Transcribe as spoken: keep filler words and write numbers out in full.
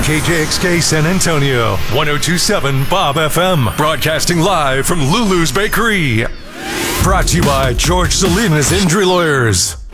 K J X K San Antonio, one oh two point seven Bob F M. Broadcasting live from Lulu's Bakery. Brought to you by George Salinas Injury Lawyers.